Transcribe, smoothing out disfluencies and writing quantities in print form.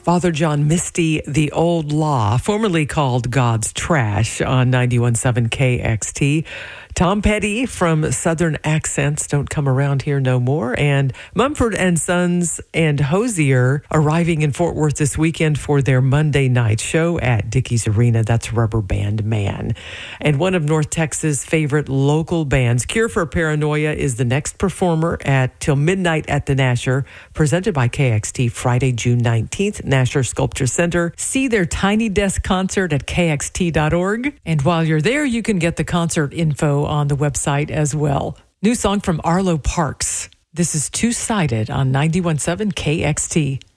Father John Misty, The Old Law, formerly called God's Trash on 91.7 KXT. Tom Petty from Southern Accents Don't Come Around Here No More, and Mumford and Sons and Hosier arriving in Fort Worth this weekend for their Monday night show at Dickies Arena. That's Rubber Band Man. And one of North Texas' favorite local bands, Cure for Paranoia, is the next performer at Till Midnight at the Nasher, presented by KXT Friday, June 19th, Nasher Sculpture Center. See their Tiny Desk concert at kxt.org. And while you're there, you can get the concert info on the website as well. New song from Arlo Parks. This is Two-Sided on 91.7 KXT.